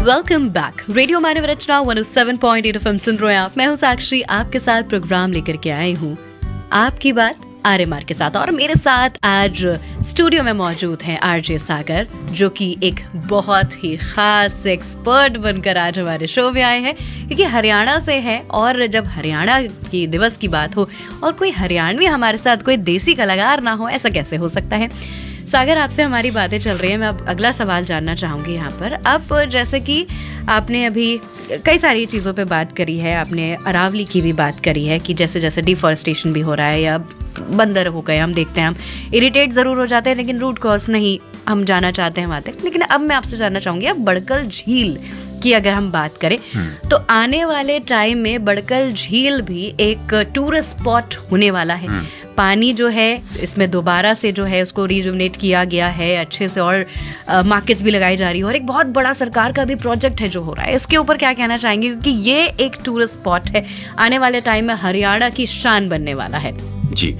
Welcome back. Radio मानव रचना 107.8 FM सुन रहे हैं आप। मैं हूं साक्षी, आपके साथ प्रोग्राम लेकर के आई हूं आपकी बात आर्यमार के साथ। और मेरे साथ आज स्टूडियो में मौजूद हैं आरजे सागर, जो कि एक बहुत ही खास एक्सपर्ट बनकर आज हमारे शो में आए हैं, क्योंकि हरियाणा से हैं। और जब हरियाणा की दिवस की बात हो और कोई हरियाणवी हमारे साथ, कोई देसी कलाकार ना हो, ऐसा कैसे हो सकता है। सागर, आपसे हमारी बातें चल रही हैं। मैं अब अगला सवाल जानना चाहूँगी यहाँ पर। अब जैसे कि आपने अभी कई सारी चीज़ों पे बात करी है, आपने अरावली की भी बात करी है कि जैसे जैसे डिफॉरेस्टेशन भी हो रहा है या बंदर हो गए, हम देखते हैं, हम इरिटेट ज़रूर हो जाते हैं, लेकिन रूट कॉज नहीं हम जाना चाहते हैं वहाँ तक। लेकिन अब मैं आपसे जानना चाहूँगी, अब बड़कल झील की अगर हम बात करें तो आने वाले टाइम में बड़कल झील भी एक टूरिस्ट स्पॉट होने वाला है। पानी जो है इसमें दोबारा से जो है उसको रिजुवनेट किया गया है अच्छे से, और मार्केट्स भी लगाई जा रही है, और एक बहुत बड़ा सरकार का भी प्रोजेक्ट है जो हो रहा है। इसके ऊपर क्या कहना चाहेंगे, क्योंकि ये एक टूरिस्ट स्पॉट है, आने वाले टाइम में हरियाणा की शान बनने वाला है। जी,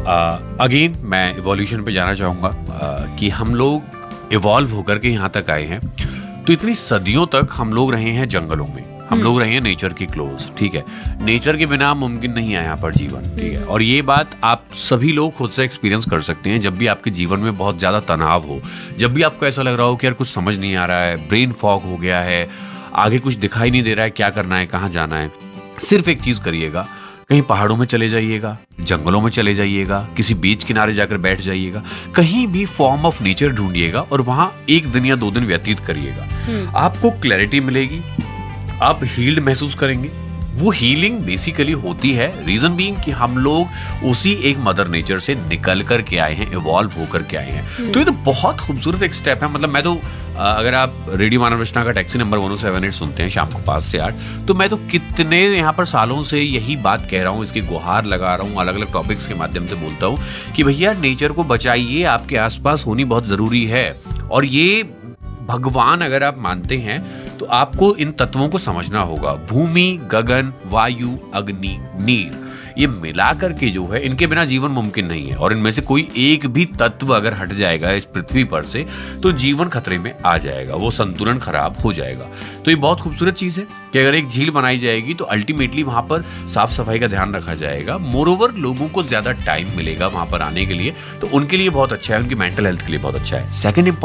अगेन मैं इवोल्यूशन पे जाना चाहूँगा कि हम लोग इवॉल्व होकर के यहाँ तक आए हैं। तो इतनी सदियों तक हम लोग रहे हैं जंगलों में, हम लोग रहे हैं नेचर के क्लोज, ठीक है। नेचर के बिना मुमकिन नहीं है यहाँ पर जीवन, ठीक है। और ये बात आप सभी लोग खुद से एक्सपीरियंस कर सकते हैं। जब भी आपके जीवन में बहुत ज़्यादा तनाव हो, जब भी आपको ऐसा लग रहा हो कि यार कुछ समझ नहीं आ रहा है, ब्रेन फॉग हो गया है, आगे कुछ दिखाई नहीं दे रहा है, क्या करना है, कहाँ जाना है, सिर्फ एक चीज़ करिएगा, कहीं पहाड़ों में चले जाइएगा, जंगलों में चले जाइएगा, किसी बीच किनारे जाकर बैठ जाइएगा, कहीं भी फॉर्म ऑफ नेचर ढूंढिएगा और वहां एक दिन या 2 दिन व्यतीत करिएगा। आपको क्लैरिटी मिलेगी, आप हील्ड महसूस करेंगे। वो हीलिंग बेसिकली होती है, रीजन बीइंग कि हम लोग उसी एक मदर नेचर से निकल कर के आए हैं, इवॉल्व होकर के आए हैं। तो ये तो बहुत खूबसूरत एक स्टेप है। मतलब मैं तो अगर आप रेडियो मानव रचना का टैक्सी नंबर 1078 सुनते हैं शाम को 5 से 8, तो मैं तो कितने यहाँ पर सालों से यही बात कह रहा हूँ, इसकी गुहार लगा रहा हूँ, अलग अलग टॉपिक्स के माध्यम से बोलता हूँ कि भैया नेचर को बचाइए, आपके आसपास होनी बहुत जरूरी है। और ये भगवान अगर आप मानते हैं तो आपको इन तत्वों को समझना होगा। भूमि, गगन, वायु, अग्नि, नीर, ये मिला करके जो है, इनके बिना जीवन मुमकिन नहीं है। और इनमें से कोई एक भी तत्व अगर हट जाएगा इस पृथ्वी पर से तो जीवन खतरे में आ जाएगा, वो संतुलन खराब हो जाएगा। तो ये बहुत खूबसूरत चीज है कि अगर एक झील बनाई जाएगी तो अल्टीमेटली वहां पर साफ सफाई का ध्यान रखा जाएगा। मोरओवर लोगों को ज्यादा टाइम मिलेगा वहां पर आने के लिए, तो उनके लिए बहुत अच्छा है, उनकी मेंटल हेल्थ के लिए बहुत अच्छा है। सेकंड